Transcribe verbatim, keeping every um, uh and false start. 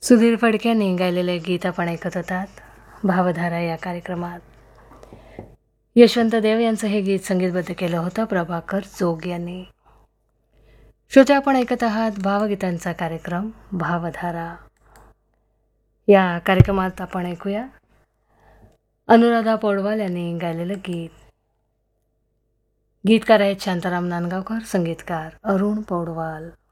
सुधीर फडके यांनी गायलेले गीत आपण ऐकत होतात भावधारा या कार्यक्रमात. यशवंत देव यांचं हे गीत संगीतबद्ध केलं होतं प्रभाकर जोग यांनी. श्रोते, आपण ऐकत आहात भावगीतांचा कार्यक्रम भावधारा. या कार्यक्रमात आपण ऐकूया अनुराधा पौडवाल यांनी गायलेलं गीत. गीतकार आहेत शांताराम नांदगावकर, संगीतकार अरुण पौडवाल.